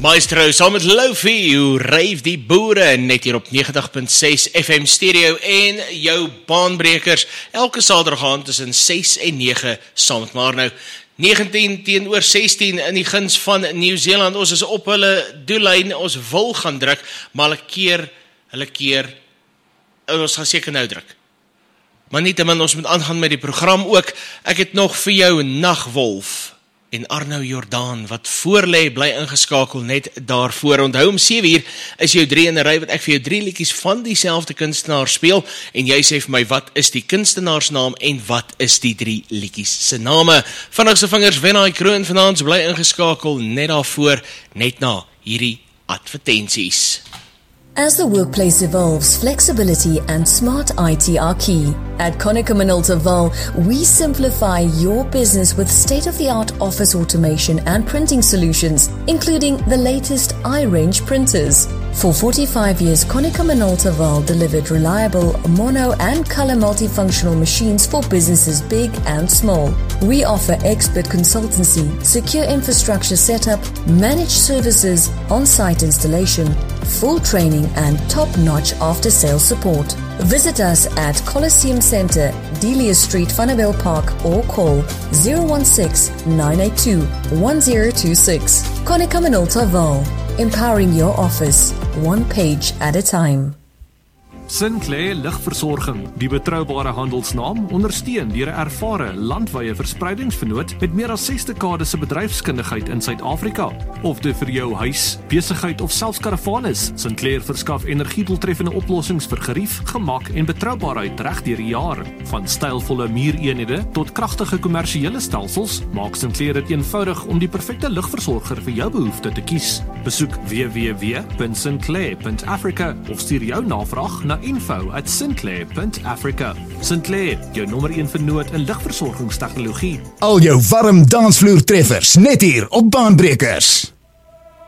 Maestro, saam met Lofi, hoe ryf die boere, net hier op 90.6 FM stereo en jou baanbrekers, elke saterdag aand tussen 6 en 9, saam met maar nou 19 teenoor 16 in die guns van Nieu-Seeland. Ons is op hulle doellyn, ons wil gaan druk, maar hulle keer, ons gaan seker nou druk. Maar nietemin, ons moet aangaan met die program ook. Ek het nog vir jou Nagwolf en Arno Jordaan, wat voorlê, bly ingeskakel net daarvoor. Onthou om 7 uur is jou 3 in 'n ry, wat ek vir jou 3 liedjies van dieselfde kunstenaar speel, en jy sê vir my, wat is die kunstenaarsnaam en wat is die 3 liedjies se name? Vinnig se vingers, Wennaai Kroon vanaand, bly ingeskakel net daarvoor, net na hierdie advertensies. As the workplace evolves, flexibility and smart IT are key. At Konica Minolta Val, we simplify your business with state-of-the-art office automation and printing solutions, including the latest iRange printers. For 45 years, Konica Minolta Val delivered reliable mono and color multifunctional machines for businesses big and small. We offer expert consultancy, secure infrastructure setup, managed services, on-site installation, full training and top-notch after-sales support. Visit us at Coliseum Centre, Delia Street, Vanderbilt Park, or call 016-982-1026. Konica Minolta Val, empowering your office, one page at a time. Sinclair Ligversorging, die betroubare handelsnaam, ondersteun deur 'n ervare landwyse verspreidingsvernoot met meer as 6 dekades se bedryfskundigheid in Suid-Afrika. Of dit vir jou huis, besigheid of selfs karavaan is, Sinclair verskaf energiedoeltreffende oplossings vir gerief, gemak en betroubaarheid reg deur die jaar. Van stylvolle muureenhede tot kragtige kommersiële stelsels, maak Sinclair dit eenvoudig om die perfekte ligversorger vir jou behoefte te kies. Besoek www.sinclair.africa of stuur jou navraag na info@sinclair.africa. Sinclair, jou nommer 1 vernoot in ligversorgingstegnologie. Al jou warm dansvloer treffers, net hier op Baanbrekers.